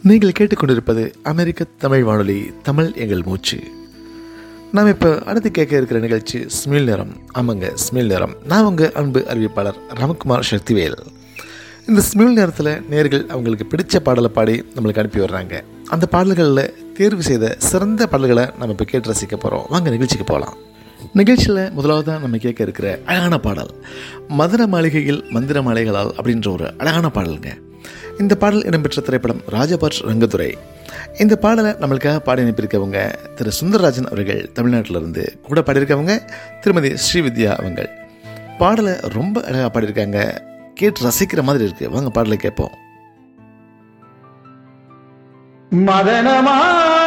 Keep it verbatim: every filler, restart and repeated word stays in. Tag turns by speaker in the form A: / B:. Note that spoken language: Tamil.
A: நீங்கள் கேட்டுக்கொண்டிருப்பது அமெரிக்க தமிழ் வானொலி, தமிழ் எங்கள் மூச்சு. நாம் இப்போ அடுத்து கேட்க இருக்கிற நிகழ்ச்சி ஸ்மில் நேரம். ஆமாங்க, ஸ்மில் நேரம். நான் உங்கள் அன்பு அறிவிப்பாளர் ராமகுமார் சக்திவேல். இந்த ஸ்மில் நேரத்தில் நேர்கள் அவங்களுக்கு பிடிச்ச பாடலை பாடி நம்மளுக்கு அனுப்பி வர்றாங்க. அந்த பாடல்களில் தேர்வு செய்த சிறந்த பாடல்களை நம்ம இப்போ கேட்டு ரசிக்க போகிறோம். வாங்க நிகழ்ச்சிக்கு போகலாம். நிகழ்ச்சியில் முதலாவதாக நம்ம கேட்க இருக்கிற அழகான பாடல் மதுர மாளிகையில் மந்திர மாலைகளால் அப்படின்ற ஒரு அழகான பாடலுங்க. இந்த பாடல் இடம்பெற்ற திரைப்படம் ராஜபாட் ரங்கத்துறை. இந்த பாடலை நம்மளுக்காக பாடி அனுப்பியிருக்கவங்க திரு சுந்தரராஜன் அவர்கள், தமிழ்நாட்டிலிருந்து. கூட பாடியிருக்கவங்க திருமதி ஸ்ரீவித்யா அவங்கள். பாடலை ரொம்ப அழகாக பாடியிருக்காங்க, கேட்டு ரசிக்கிற மாதிரி இருக்குது. வாங்க பாடலை கேட்போம்.
B: மதனமா